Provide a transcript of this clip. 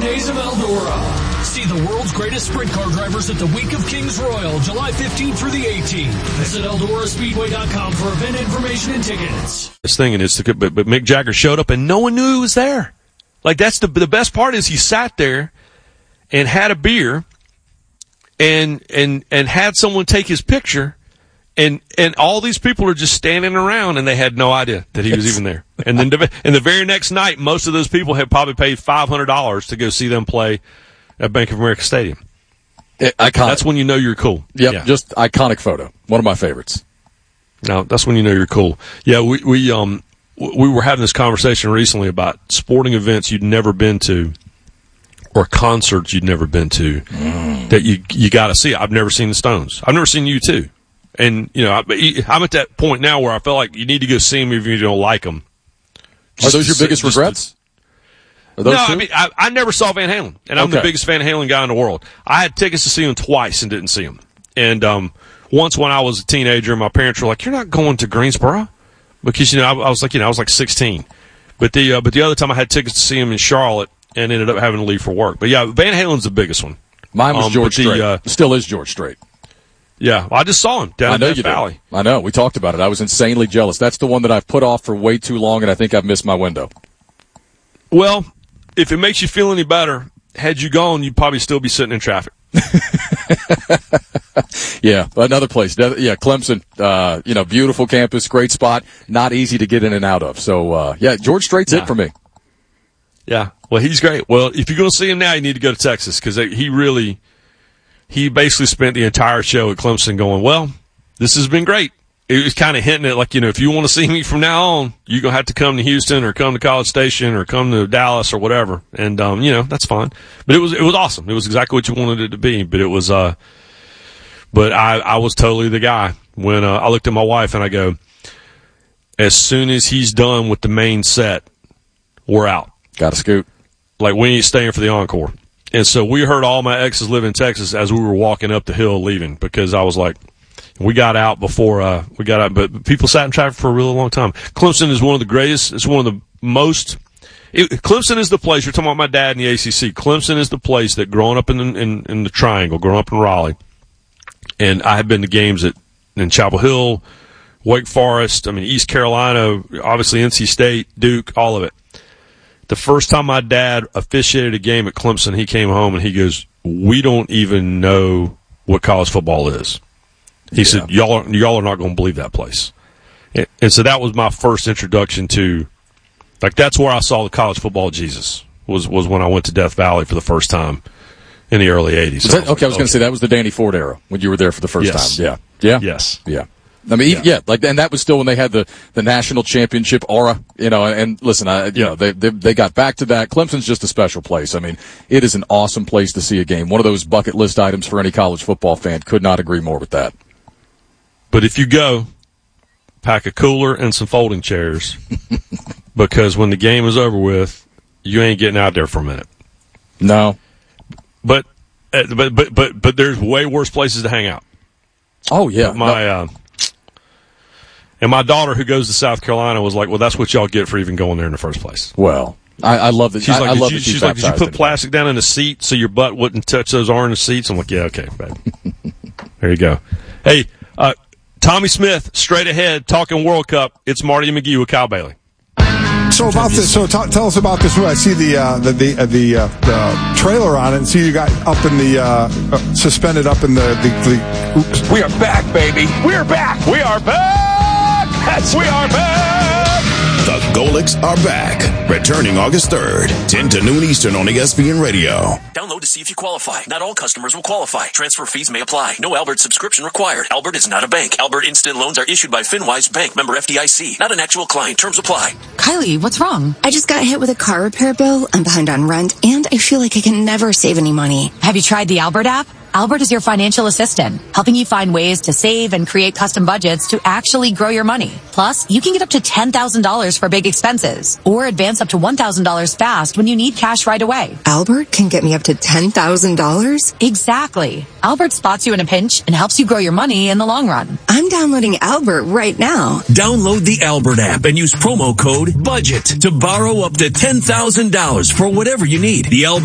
days of Eldora. See the world's greatest sprint car drivers at the Week of Kings Royal, July 15th through the 18th. Visit EldoraSpeedway.com for event information and tickets. This thing, and but Mick Jagger showed up and no one knew he was there. Like, that's the best part is he sat there and had a beer and had someone take his picture. And all these people are just standing around, and they had no idea that he was even there. And then, the very next night, most of those people had probably paid $500 to go see them play at Bank of America Stadium. Iconic. That's when you know you're cool. Yep, yeah. Just iconic photo. One of my favorites. No, that's when you know you're cool. Yeah, we were having this conversation recently about sporting events you'd never been to, or concerts you'd never been to, that you got to see. I've never seen the Stones. I've never seen U2. And, you know, I'm at that point now where I feel like you need to go see them if you don't like them. Are those your biggest regrets? No, two? I mean, I never saw Van Halen, and I'm the biggest Van Halen guy in the world. I had tickets to see him twice and didn't see him. And once when I was a teenager, my parents were like, "You're not going to Greensboro?" Because, you know, I was like 16. But the other time I had tickets to see him in Charlotte and ended up having to leave for work. But, yeah, Van Halen's the biggest one. Mine was George Strait. Still is George Strait. Yeah, I just saw him down in Death Valley. I know. We talked about it. I was insanely jealous. That's the one that I've put off for way too long, and I think I've missed my window. Well, if it makes you feel any better, had you gone, you'd probably still be sitting in traffic. Yeah, another place. Yeah, Clemson, beautiful campus, great spot, not easy to get in and out of. So, George Strait's it for me. Yeah, well, he's great. Well, if you're going to see him now, you need to go to Texas because he basically spent the entire show at Clemson going, well, this has been great. It was kind of hinting at, like, you know, if you want to see me from now on, you're going to have to come to Houston or come to College Station or come to Dallas or whatever. And, that's fine. But it was awesome. It was exactly what you wanted it to be. But it was, but I was totally the guy when, I looked at my wife and I go, as soon as he's done with the main set, we're out. Got to scoot. Like, we ain't staying for the encore. And so we heard all my exes live in Texas as we were walking up the hill leaving because I was like, we got out before we got out, but people sat in traffic for a really long time. Clemson is one of the greatest. It's one of the most. Clemson is the place. You're talking about my dad in the ACC. Clemson is the place that growing up in the Triangle, growing up in Raleigh, and I have been to games in Chapel Hill, Wake Forest. I mean, East Carolina, obviously NC State, Duke, all of it. The first time my dad officiated a game at Clemson, he came home and he goes, "We don't even know what college football is." He said, y'all are not going to believe that place. And so that was my first introduction to, like, that's where I saw the college football Jesus, was when I went to Death Valley for the first time in the early 80s. I was going to say that was the Danny Ford era when you were there for the first time. Yeah. Yeah. Yes. Yeah. I mean, and that was still when they had the national championship aura, and listen, they got back to that. Clemson's just a special place. I mean, it is an awesome place to see a game. One of those bucket list items for any college football fan. Could not agree more with that. But if you go, pack a cooler and some folding chairs because when the game is over with, you ain't getting out there for a minute. No. But there's way worse places to hang out. Oh yeah. And my daughter, who goes to South Carolina, was like, "Well, that's what y'all get for even going there in the first place." Well, I love that. She's like, I love that she's like, "Did you put plastic down in the seat so your butt wouldn't touch those orange seats?" I'm like, "Yeah, okay, babe." There you go. Hey, Tommy Smith, straight ahead, talking World Cup. It's Marty and McGee with Kyle Bailey. So about this, tell us about this. I see the trailer on it, and see you got up in the suspended up in the. Oops. We are back, baby. We are back. We are back. We are back. The Golics are back. Returning August 3rd, 10 to noon Eastern on ESPN Radio. Download to see if you qualify. Not all customers will qualify. Transfer fees may apply. No Albert subscription required. Albert is not a bank. Albert Instant Loans are issued by FinWise Bank, member FDIC. Not an actual client. Terms apply. Kylie, what's wrong? I just got hit with a car repair bill. I'm behind on rent, and I feel like I can never save any money. Have you tried the Albert app? Albert is your financial assistant, helping you find ways to save and create custom budgets to actually grow your money. Plus, you can get up to $10,000 for big expenses or advance up to $1,000 fast when you need cash right away. Albert can get me up to $10,000? Exactly. Albert spots you in a pinch and helps you grow your money in the long run. I'm downloading Albert right now. Download the Albert app and use promo code BUDGET to borrow up to $10,000 for whatever you need. The Albert